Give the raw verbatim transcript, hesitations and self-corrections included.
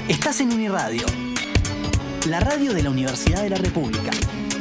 Estás en Uniradio, la radio de la Universidad de la República.